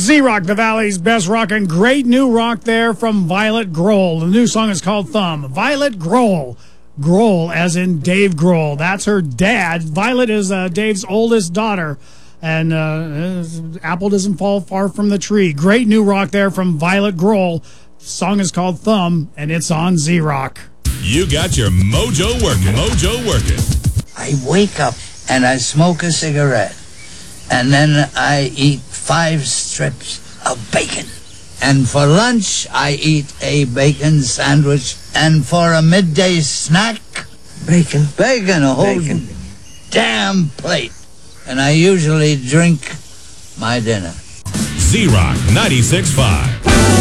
Z-Rock, the Valley's best rock, and great new rock there from Violet Grohl. The new song is called Thumb. Violet Grohl. Grohl, as in Dave Grohl. That's her dad. Violet is Dave's oldest daughter. And apple doesn't fall far from the tree. Great new rock there from Violet Grohl. The song is called Thumb, and it's on Z-Rock. You got your mojo working. Mojo working. I wake up and I smoke a cigarette. And then I eat 5 strips of bacon. And for lunch, I eat a bacon sandwich. And for a midday snack, bacon, a whole damn plate. And I usually drink my dinner. Z-Rock 96.5.